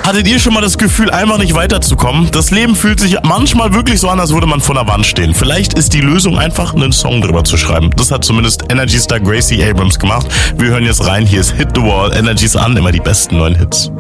Hattet ihr schon mal das Gefühl, einfach nicht weiterzukommen? Das Leben fühlt sich manchmal wirklich so an, als würde man vor einer Wand stehen. Vielleicht ist die Lösung einfach, einen Song drüber zu schreiben. Das hat zumindest Energy Star Gracie Abrams gemacht. Wir hören jetzt rein. Hier ist Hit the Wall. Energy's an, immer die besten neuen Hits.